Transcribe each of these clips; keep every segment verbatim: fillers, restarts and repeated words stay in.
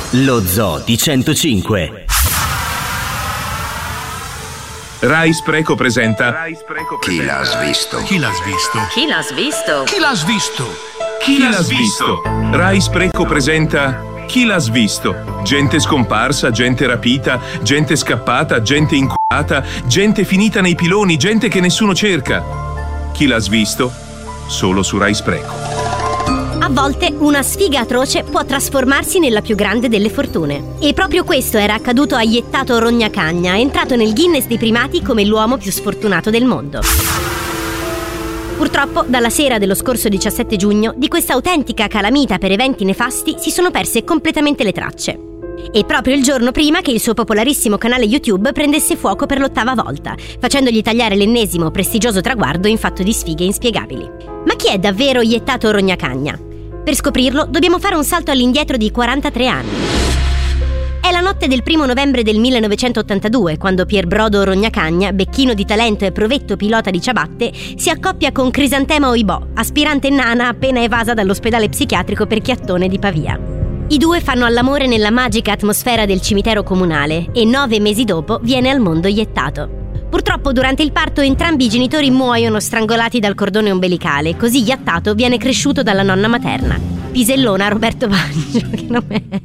Lo Zoo di centocinque. Rai Spreco presenta Chi l'ha svisto? Chi l'ha svisto? Chi l'ha svisto? Chi l'ha svisto? Chi l'ha svisto? Rai Spreco presenta Chi l'ha svisto? Gente scomparsa, gente rapita, gente scappata, gente inculata, gente finita nei piloni, gente che nessuno cerca. Chi l'ha svisto? Solo su Rai Spreco. A volte una sfiga atroce può trasformarsi nella più grande delle fortune. E proprio questo era accaduto a Jettato Rognacagna, entrato nel Guinness dei primati come l'uomo più sfortunato del mondo. Purtroppo, dalla sera dello scorso diciassette giugno, di questa autentica calamita per eventi nefasti si sono perse completamente le tracce. E proprio il giorno prima che il suo popolarissimo canale YouTube prendesse fuoco per l'ottava volta, facendogli tagliare l'ennesimo prestigioso traguardo in fatto di sfighe inspiegabili. Ma chi è davvero Jettato Rognacagna? Per scoprirlo dobbiamo fare un salto all'indietro di quarantatré anni. È la notte del primo novembre del millenovecentottantadue, quando Pierbrodo Rognacagna, becchino di talento e provetto pilota di ciabatte, si accoppia con Crisantema Oibò, aspirante nana appena evasa dall'ospedale psichiatrico per Chiattone di Pavia. I due fanno all'amore nella magica atmosfera del cimitero comunale e nove mesi dopo viene al mondo Jettato. Purtroppo durante il parto entrambi i genitori muoiono strangolati dal cordone ombelicale, così Jettato viene cresciuto dalla nonna materna, Pisellona Roberto Baggio. Che nome è?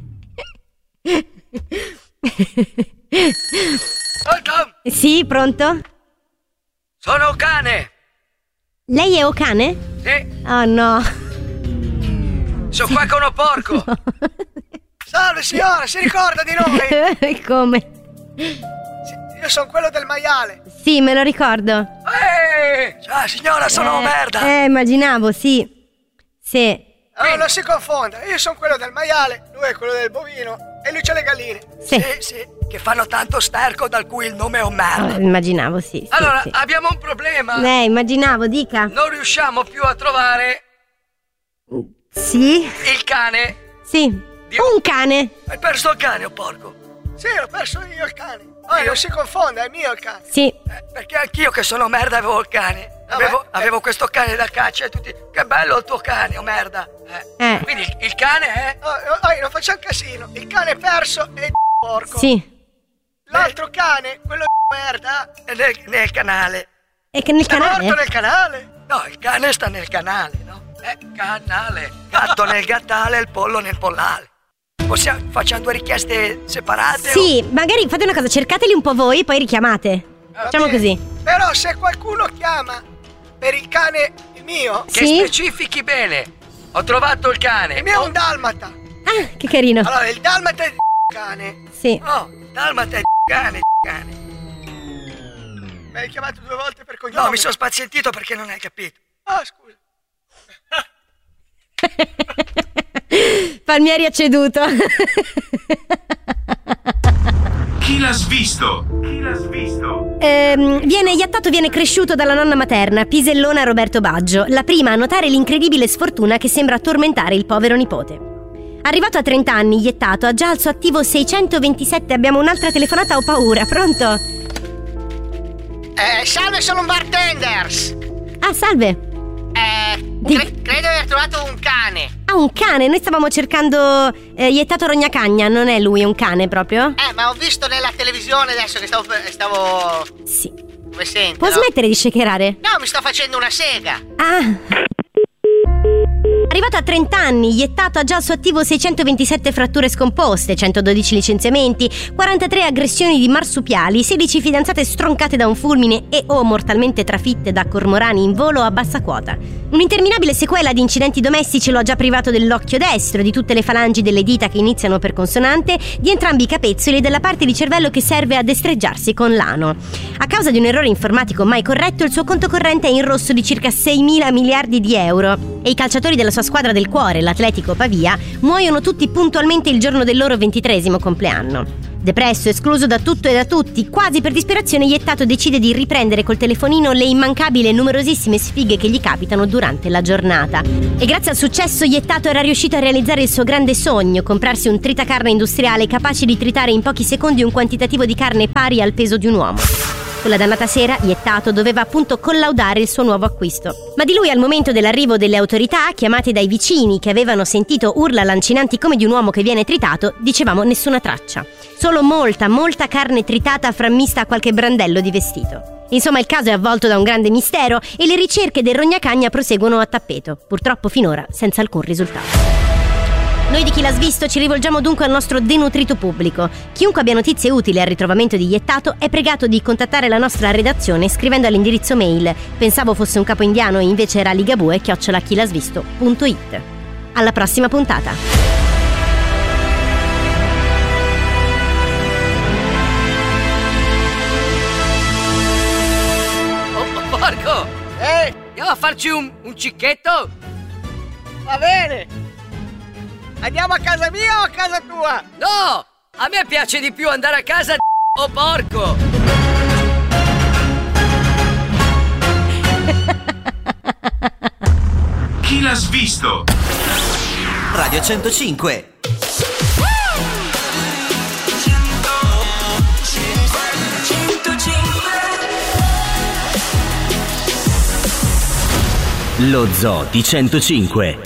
Pronto? Sì, pronto? Sono cane. Lei è Ocane? Sì. Oh no. Sono qua con un porco. No. Salve signora, si ricorda di noi? Come? Io sono quello del maiale. Sì, me lo ricordo. Ehi! Ciao signora, sono eh, merda. Eh, immaginavo, sì. Sì. Oh, non si confonda, io sono quello del maiale, lui è quello del bovino e lui c'ha le galline. Sì, Sì, sì, che fanno tanto sterco dal cui il nome è un merda. oh, immaginavo, sì, sì. Allora, sì. abbiamo un problema. Eh, immaginavo, dica. Non riusciamo più a trovare Sì? il cane. Sì. Di- Un cane. Hai perso il cane o porco? Sì, l'ho perso io il cane. Oh, non si confonda, è mio il cane. Sì. Eh, perché anch'io che sono merda avevo il cane. Avevo, Vabbè, avevo questo cane da caccia e tutti. Che bello il tuo cane, oh merda. Eh. Eh. Quindi il, il cane è. Oh, oh, oh, non facciamo casino, il cane è perso e il porco. Sì. L'altro cane, quello di merda, è nel, nel canale. E che nel è morto canale? nel canale. No, il cane sta nel canale, no? Eh, canale. Gatto nel gattale e il pollo nel pollale. Possiamo, facciamo due richieste separate? Sì, magari fate una cosa, cercateli un po' voi e poi richiamate. Facciamo Vabbè. così. Però se qualcuno chiama per il cane, il mio, Che Sì? specifichi bene. Ho trovato il cane. il mio è Oh, un dalmata. Ah, che carino. Allora, il dalmata è il cane. Sì. Oh, dalmata è cane, cane. Mi hai chiamato due volte per cognome. No, mi sono spazientito perché non hai capito. Ah, scusa. Palmieri ha ceduto. Chi l'ha svisto? Chi l'ha svisto? Ehm, viene Jettato viene cresciuto dalla nonna materna, Pisellona Roberto Baggio, la prima a notare l'incredibile sfortuna che sembra tormentare il povero nipote. Arrivato a trenta anni, Jettato ha già al suo attivo seicentoventisette. Abbiamo un'altra telefonata, ho paura. Pronto? Eh, salve, sono un bartenders. Ah, salve. Eh, Di- cre- credo di aver trovato un cane. Ah, un cane. Noi stavamo cercando eh, Jettato Rognacagna. Non è lui, è un cane proprio? Eh, ma ho visto nella televisione adesso che stavo... stavo... Sì. come sente, Può no? smettere di shakerare? No, mi sto facendo una sega. Ah. Arrivato a trenta anni, Jettato ha già al suo attivo seicentoventisette fratture scomposte, centododici licenziamenti, quarantatré aggressioni di marsupiali, sedici fidanzate stroncate da un fulmine e o mortalmente trafitte da cormorani in volo a bassa quota. Un'interminabile sequela di incidenti domestici lo ha già privato dell'occhio destro, di tutte le falangi delle dita che iniziano per consonante, di entrambi i capezzoli e della parte di cervello che serve a destreggiarsi con l'ano. A causa di un errore informatico mai corretto, il suo conto corrente è in rosso di circa seimila miliardi di euro e i calciatori della sua squadra del cuore, l'Atletico Pavia, muoiono tutti puntualmente il giorno del loro ventitreesimo compleanno. Depresso, escluso da tutto e da tutti, quasi per disperazione, Jettato decide di riprendere col telefonino le immancabili e numerosissime sfighe che gli capitano durante la giornata. E grazie al successo Jettato era riuscito a realizzare il suo grande sogno, comprarsi un tritacarne industriale capace di tritare in pochi secondi un quantitativo di carne pari al peso di un uomo. Quella dannata sera, Jettato doveva appunto collaudare il suo nuovo acquisto. Ma di lui al momento dell'arrivo delle autorità, chiamate dai vicini che avevano sentito urla lancinanti come di un uomo che viene tritato, dicevamo nessuna traccia. Solo molta, molta carne tritata frammista a qualche brandello di vestito. Insomma, il caso è avvolto da un grande mistero e le ricerche del Rognacagna proseguono a tappeto, purtroppo finora senza alcun risultato. Noi di Chi l'ha svisto ci rivolgiamo dunque al nostro denutrito pubblico. Chiunque abbia notizie utili al ritrovamento di Jettato è pregato di contattare la nostra redazione scrivendo all'indirizzo mail pensavo fosse un capo indiano e invece era ligabue chiocciola chilasvisto punto it. Alla prossima puntata. Oh, porco! Ehi, Andiamo a farci un, un cicchetto? va bene! Andiamo a casa mia o a casa tua? No! A me piace di più andare a casa di oh porco! Chi l'ha svisto? Radio centocinque. Lo Zoo di centocinque.